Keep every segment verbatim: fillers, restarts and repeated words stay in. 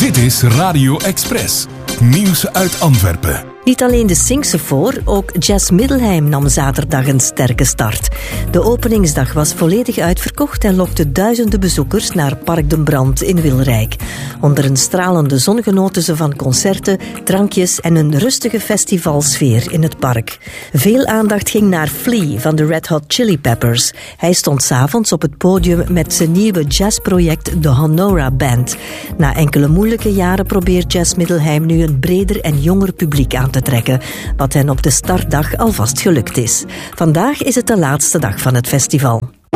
Dit is Radio Express. Nieuws uit Antwerpen. Niet alleen de Singsefoor, ook Jazz Middelheim nam zaterdag een sterke start. De openingsdag was volledig uitverkocht en lokte duizenden bezoekers naar Park den Brand in Wilrijk. Onder een stralende zon genoten ze van concerten, drankjes en een rustige festivalsfeer in het park. Veel aandacht ging naar Flea van de Red Hot Chili Peppers. Hij stond 's avonds op het podium met zijn nieuwe jazzproject de Honora Band. Na enkele moeilijke jaren probeert Jazz Middelheim nu een breder en jonger publiek aan te trekken, wat hen op de startdag alvast gelukt is. Vandaag is het de laatste dag van het festival.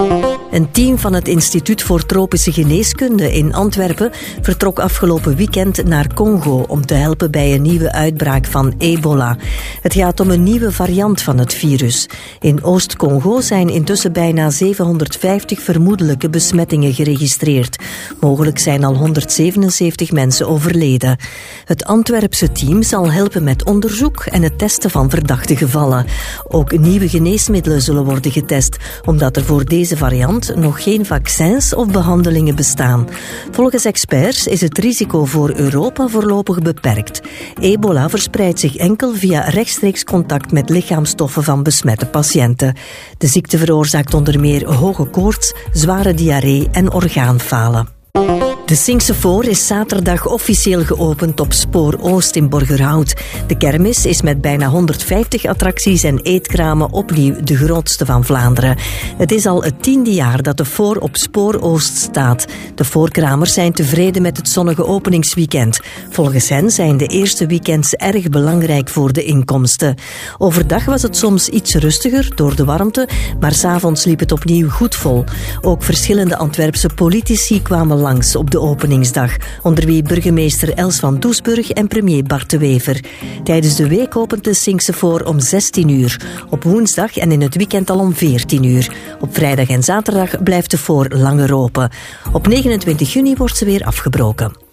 Een team van het Instituut voor Tropische Geneeskunde in Antwerpen vertrok afgelopen weekend naar Congo om te helpen bij een nieuwe uitbraak van ebola. Het gaat om een nieuwe variant van het virus. In Oost-Congo zijn intussen bijna zevenhonderdvijftig vermoedelijke besmettingen geregistreerd. Mogelijk zijn al honderdzevenenzeventig mensen overleden. Het Antwerpse team zal helpen met onderzoek en het testen van verdachte gevallen. Ook nieuwe geneesmiddelen zullen worden getest, omdat er voor deze variant nog geen vaccins of behandelingen bestaan. Volgens experts is het risico voor Europa voorlopig beperkt. Ebola verspreidt zich enkel via rechtstreeks contact met lichaamsstoffen van besmette patiënten. De ziekte veroorzaakt onder meer hoge koorts, zware diarree en orgaanfalen. De Singsefoor is zaterdag officieel geopend op Spoor Oost in Borgerhout. De kermis is met bijna honderdvijftig attracties en eetkramen opnieuw de grootste van Vlaanderen. Het is al het tiende jaar dat de Foor op Spoor Oost staat. De Foorkramers zijn tevreden met het zonnige openingsweekend. Volgens hen zijn de eerste weekends erg belangrijk voor de inkomsten. Overdag was het soms iets rustiger door de warmte, maar 's avonds liep het opnieuw goed vol. Ook verschillende Antwerpse politici kwamen langs op de openingsdag, onder wie burgemeester Els van Doesburg en premier Bart de Wever. Tijdens de week opent de Singsefoor om zestien uur, op woensdag en in het weekend al om veertien uur. Op vrijdag en zaterdag blijft de Foor langer open. Op negenentwintig juni wordt ze weer afgebroken.